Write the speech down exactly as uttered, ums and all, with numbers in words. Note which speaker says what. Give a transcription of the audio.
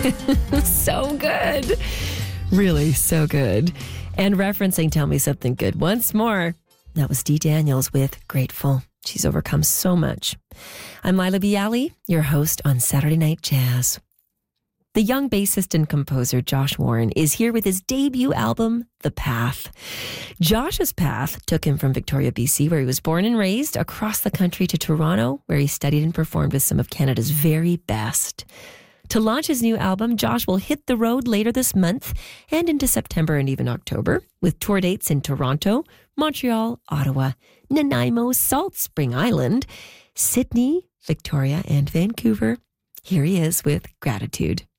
Speaker 1: So good. Really so good. And referencing Tell Me Something Good once more. That was Dee Daniels with Grateful. She's overcome so much. I'm Lila Bialy, your host on Saturday Night Jazz. The young bassist and composer Josh Warren is here with his debut album, The Path. Josh's path took him from Victoria, B C, where he was born and raised, across the country to Toronto, where he studied and performed with some of Canada's very best. To launch his new album, Josh will hit the road later this month and into September and even October, with tour dates in Toronto, Montreal, Ottawa, Nanaimo, Salt Spring Island, Sydney, Victoria, and Vancouver. Here he is with Gratitude.